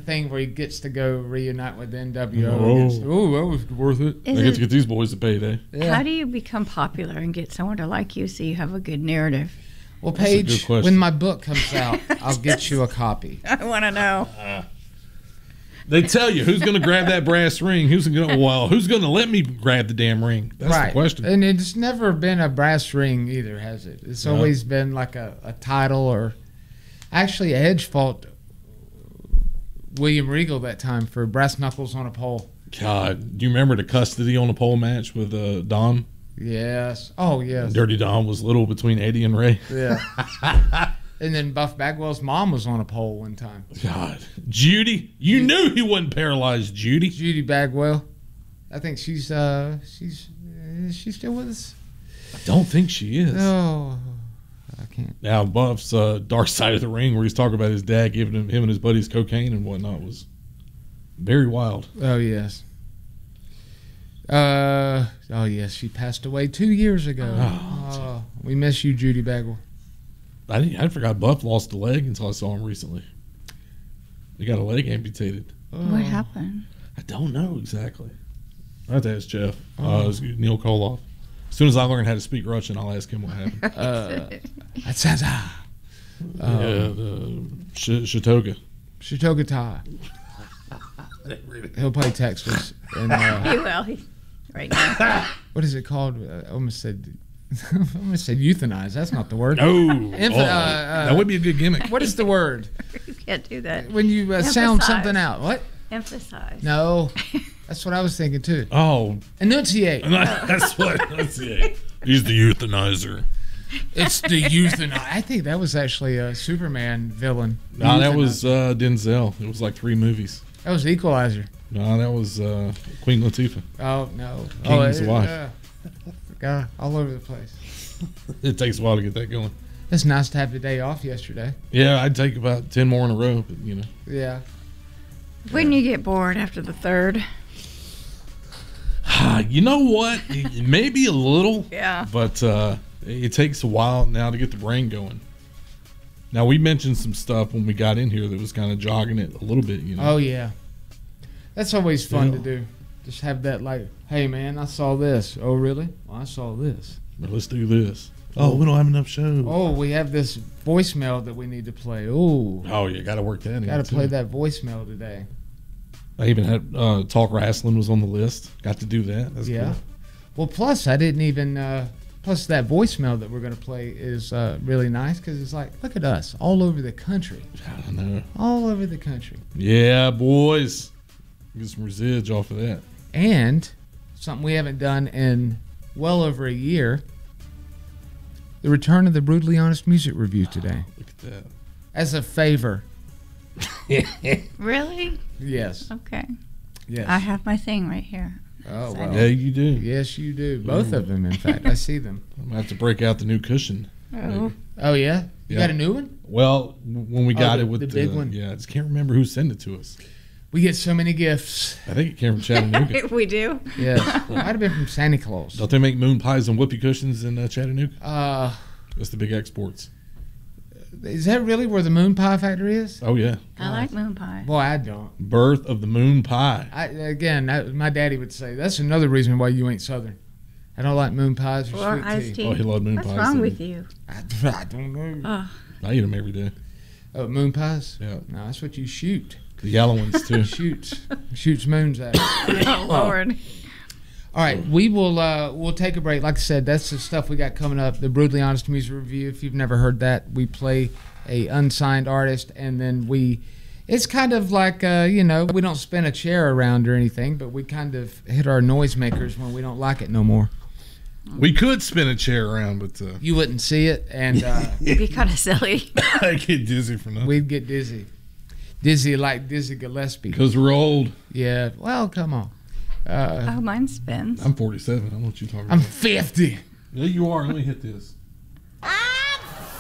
thing where he gets to go reunite with the NWO. Oh, that was worth it. I get to get these boys a payday. Yeah. How do you become popular and get someone to like you so you have a good narrative? Well, Paige, when my book comes out, I'll get you a copy. I want to know. They tell you who's going to grab that brass ring. Who's going to let me grab the damn ring? That's the question. And it's never been a brass ring either, has it? It's always been like a title or actually Edge fought William Regal that time for brass knuckles on a pole. God, do you remember the custody on a pole match with Don? Yes. Oh, yes. Dirty Don was little between Eddie and Ray. Yeah. And then Buff Bagwell's mom was on a pole one time. God. Judy? You knew he wasn't paralyzed, Judy. Judy Bagwell. I think she's still with us? I don't think she is. No. I can't. Now, Buff's Dark Side of the Ring, where he's talking about his dad giving him and his buddies cocaine and whatnot, was very wild. Oh, yes. Oh, yes. She passed away 2 years ago. Oh, we miss you, Judy Bagwell. I forgot Buff lost a leg until I saw him recently. He got a leg amputated. What happened? I don't know exactly. I have to ask Jeff. It was Neil Koloff. As soon as I learn how to speak Russian, I'll ask him what happened. Shatoga. Shatoga Ta. He'll play Texas. And, he will. Right now. What is it called? I almost said euthanize. That's not the word. Oh, that would be a good gimmick. What is the word? You can't do that. When you sound something out. What? Emphasize. No. That's what I was thinking too. Oh. Enunciate. That's what enunciate. He's the euthanizer. It's the euthanizer. I think that was actually a Superman villain. No, that was Denzel. It was like 3 movies. That was Equalizer. No, that was Queen Latifah. Oh, no. King's wife. God, all over the place. It takes a while to get that going. It's nice to have the day off yesterday. Yeah, I'd take about 10 more in a row, but you know. Yeah. Wouldn't you get bored after the third? You know what? Maybe a little. Yeah. But it takes a while now to get the brain going. Now, we mentioned some stuff when we got in here that was kind of jogging it a little bit, you know. Oh, yeah. That's always fun to do. Just have that like, hey, man, I saw this. Oh, really? Well, I saw this. Well, let's do this. Oh, we don't have enough shows. Oh, we have this voicemail that we need to play. Oh, you got to work that in. Got to play that voicemail today. I even had Talk Wrestling was on the list. Got to do that. That's cool. Well, plus I didn't even. Plus that voicemail that we're going to play is really nice because it's like, look at us all over the country. I know. All over the country. Yeah, boys. Get some residues off of that. And something we haven't done in well over a year. The return of the Brutally Honest Music Review today. Look at that. As a favor. Really? Yes. Okay. Yes. I have my thing right here. Oh, well. Yeah, you do. Yes, you do. Both of them, in fact. I see them. I'm going to have to break out the new cushion. Oh. Oh, yeah? You got a new one? Well, when we got it with the big one. Yeah, I just can't remember who sent it to us. We get so many gifts. I think it came from Chattanooga. We do? Yes. Might have been from Santa Claus. Don't they make moon pies and whoopee cushions in Chattanooga? That's the big exports. Is that really where the moon pie factory is? Oh, yeah. I like moon pie. Boy, I don't. Birth of the moon pie. My daddy would say, that's another reason why you ain't Southern. I don't like moon pies or sweet tea. Oh, he loved moon pies. What's wrong with you? I don't know. I eat them every day. Oh, moon pies? Yeah. No, that's what you shoot. The yellow ones, too. Shoots moons at. Oh, Lord. All right, we'll take a break. Like I said, that's the stuff we got coming up. The Brutally Honest Music Review. If you've never heard that, we play a unsigned artist, and then it's kind of like, we don't spin a chair around or anything, but we kind of hit our noisemakers when we don't like it no more. We could spin a chair around, but you wouldn't see it, and it'd be kind of silly. I get dizzy from that. We'd get dizzy. Dizzy like Dizzy Gillespie. Because we're old. Yeah. Well, come on. Mine spins. I'm 47. I don't know what you're talking about. I'm 50. Yeah, you are. Let me hit this. I'm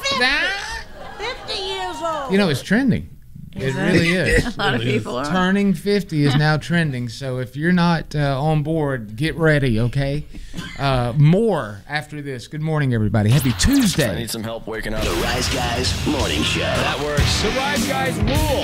50 years old. You know, it's trending. It really is. A lot of people are. Turning 50 is now trending. So if you're not on board, get ready, okay? More after this. Good morning, everybody. Happy Tuesday. I need some help waking up. The Rise Guys Morning Show. That works. The Rise Guys rule.